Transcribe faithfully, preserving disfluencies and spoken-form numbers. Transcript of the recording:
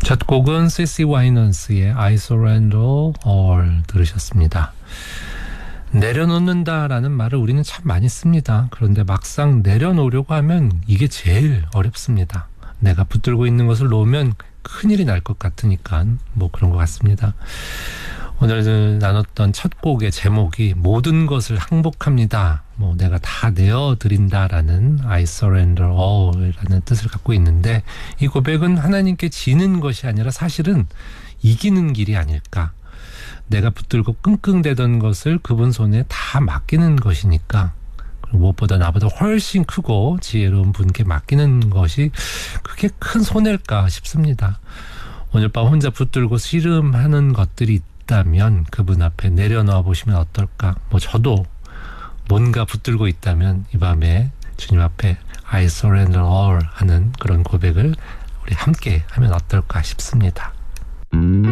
첫 곡은 시시 와이넌스의 I Surrender All 들으셨습니다. 내려놓는다라는 말을 우리는 참 많이 씁니다. 그런데 막상 내려놓으려고 하면 이게 제일 어렵습니다. 내가 붙들고 있는 것을 놓으면 큰일이 날 것 같으니까 뭐 그런 것 같습니다. 오늘 나눴던 첫 곡의 제목이 모든 것을 항복합니다. 뭐 내가 다 내어드린다라는 I surrender all이라는 뜻을 갖고 있는데, 이 고백은 하나님께 지는 것이 아니라 사실은 이기는 길이 아닐까. 내가 붙들고 끙끙대던 것을 그분 손에 다 맡기는 것이니까, 무엇보다 나보다 훨씬 크고 지혜로운 분께 맡기는 것이 그게 큰 손해일까 싶습니다. 오늘 밤 혼자 붙들고 씨름하는 것들이 있다면 그분 앞에 내려놓아 보시면 어떨까. 뭐 저도 뭔가 붙들고 있다면 이 밤에 주님 앞에 I surrender all 하는 그런 고백을 우리 함께 하면 어떨까 싶습니다.